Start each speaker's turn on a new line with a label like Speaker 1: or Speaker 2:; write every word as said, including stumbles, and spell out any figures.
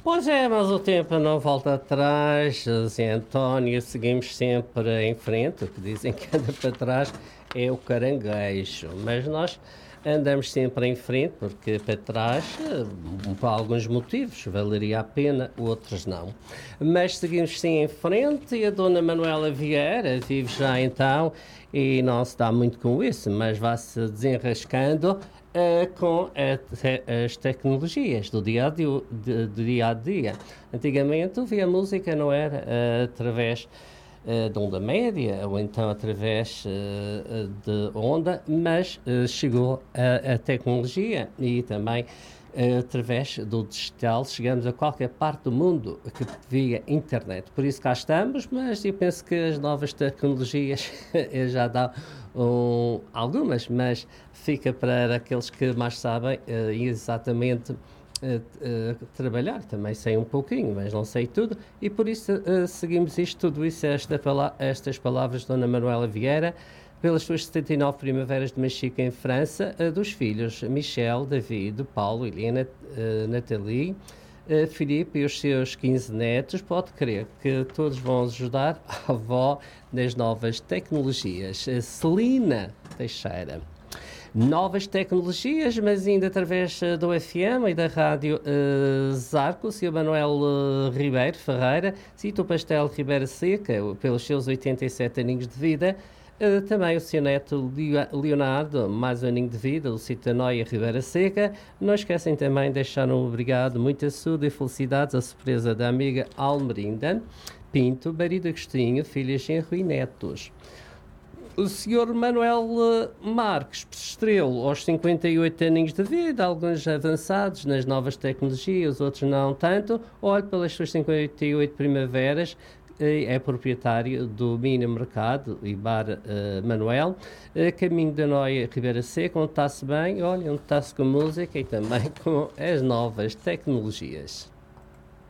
Speaker 1: Pois é, mas o tempo não volta atrás, Zé António, seguimos sempre em frente, o que dizem que anda para trás é o caranguejo, mas nós andamos sempre em frente, porque para trás, eh, por alguns motivos, valeria a pena, outros não. Mas seguimos sim em frente e a dona Manuela Vieira vive já então e não se dá muito com isso, mas vai-se desenrascando Uh, com a te as tecnologias do dia a dia, de, de dia, a dia. Antigamente ouvia música, não era uh, através uh, de onda média ou então através uh, de onda, mas uh, chegou a, a tecnologia e também uh, através do digital chegamos a qualquer parte do mundo que via internet. Por isso cá estamos, mas eu penso que as novas tecnologias já dão um, algumas, mas fica para aqueles que mais sabem uh, exatamente uh, uh, trabalhar. Também sei um pouquinho, mas não sei tudo, e por isso uh, seguimos isto, tudo isso, esta pala estas palavras de Dona Manuela Vieira, pelas suas setenta e nove primaveras de Machica em França, uh, dos filhos Michel, David, Paulo, Helena, uh, Nathalie, uh, Filipe e os seus quinze netos. Pode crer que todos vão ajudar a avó nas novas tecnologias. Uh, Celina Teixeira. Novas tecnologias, mas ainda através uh, do F M e da rádio uh, Zarco. O senhor Manuel uh, Ribeiro Ferreira cita o Pastel Ribeira Seca pelos seus oitenta e sete aninhos de vida. Uh, também o senhor neto Leonardo, mais um aninho de vida, do sítio da Noia Ribeira Seca. Não esquecem também de deixar um obrigado, muita saúde e felicidades à surpresa da amiga Almerinda Pinto, marido Agostinho, filhas Genro e netos. O senhor Manuel Marques Estrelo, aos cinquenta e oito aninhos de vida, alguns avançados nas novas tecnologias, outros não tanto. Olhe pelas suas cinquenta e oito primaveras, é proprietário do Mini Mercado e Bar uh, Manuel, uh, caminho da Noia Ribeira Seca, onde está-se bem, olha, onde está-se com música e também com as novas tecnologias.